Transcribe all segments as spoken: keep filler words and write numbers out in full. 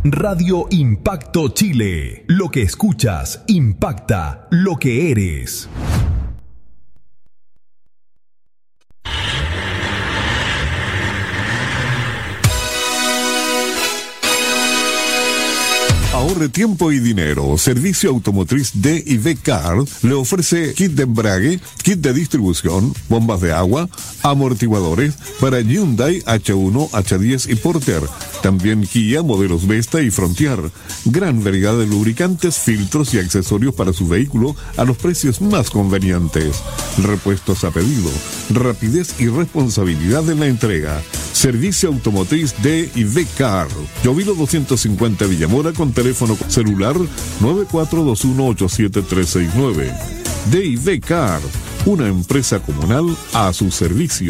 Radio Impacto Chile. Lo que escuchas impacta lo que eres. Ahorre tiempo y dinero. Servicio Automotriz D y V Car le ofrece kit de embrague, kit de distribución, bombas de agua, amortiguadores para Hyundai H uno, H diez y Porter. También Kia, modelos Vesta y Frontier. Gran variedad de lubricantes, filtros y accesorios para su vehículo a los precios más convenientes. Repuestos a pedido. Rapidez y responsabilidad en la entrega. Servicio Automotriz D y V Car. Llovilo doscientos cincuenta Villamora con teléfono celular nueve cuatro dos uno ocho siete tres seis nueve. D y V Car, una empresa comunal a su servicio.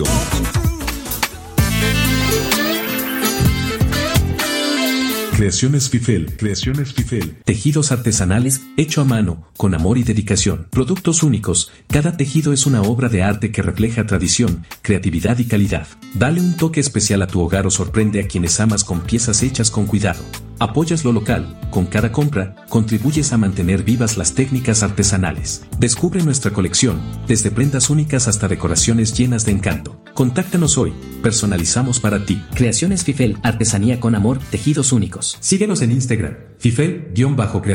Creaciones Fifel, Creaciones Fifel. Tejidos artesanales, hecho a mano, con amor y dedicación. Productos únicos. Cada tejido es una obra de arte que refleja tradición, creatividad y calidad. Dale un toque especial a tu hogar o sorprende a quienes amas con piezas hechas con cuidado. Apoyas lo local. Con cada compra, contribuyes a mantener vivas las técnicas artesanales. Descubre nuestra colección, desde prendas únicas hasta decoraciones llenas de encanto. Contáctanos hoy. Personalizamos para ti. Creaciones Fifel, artesanía con amor, tejidos únicos. Síguenos en Instagram, Fifel-creaciones.